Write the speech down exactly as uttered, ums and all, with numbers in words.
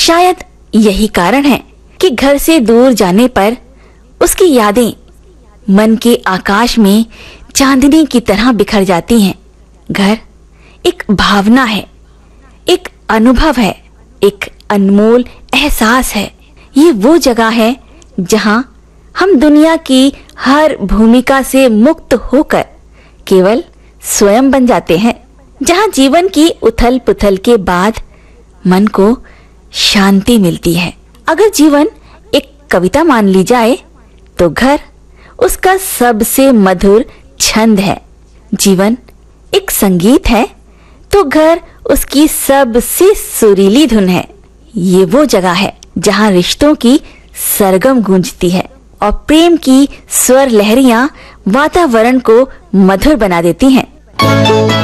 शायद यही कारण है कि घर से दूर जाने पर उसकी यादें मन के आकाश में चांदनी की तरह बिखर जाती हैं। घर एक भावना है, एक अनुभव है, एक अनमोल एहसास है। ये वो जगह है जहां हम दुनिया की हर भूमिका से मुक्त होकर केवल स्वयं बन जाते हैं, जहां जीवन की उथल पुथल के बाद मन को शांति मिलती है। अगर जीवन एक कविता मान ली जाए तो घर उसका सबसे मधुर छंद है। जीवन एक संगीत है तो घर उसकी सबसे सुरीली धुन है। ये वो जगह है जहां रिश्तों की सरगम गूंजती है और प्रेम की स्वर लहरियां वातावरण को मधुर बना देती हैं।